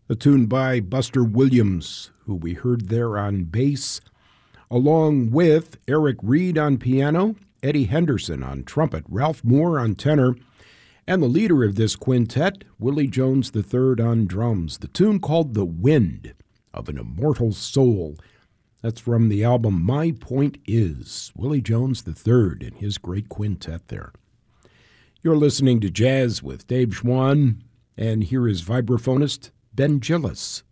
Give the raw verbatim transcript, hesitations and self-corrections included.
A tune by Buster Williams, who we heard there on bass, along with Eric Reed on piano, Eddie Henderson on trumpet, Ralph Moore on tenor, and the leader of this quintet, Willie Jones the third on drums. The tune called The Wind of an Immortal Soul. That's from the album My Point Is, Willie Jones the third and his great quintet there. You're listening to Jazz with Dave Schwann, and here is vibraphonist Ben Gillis.